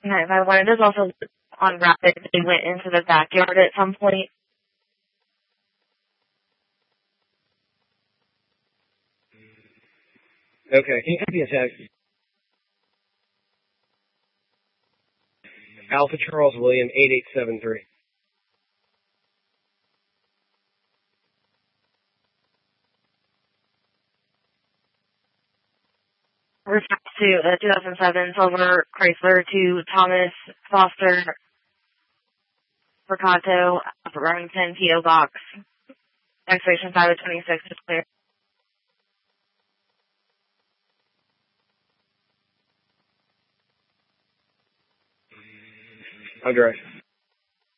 951. It is also on Rapid. They went into the backyard at some point. Okay, can you copy a text? Alpha Charles William 8873. Respect to 2007 Silver Chrysler to Thomas Foster Mercato, Remington, P.O. Box. Expiration 5/26 is clear. I'm direct.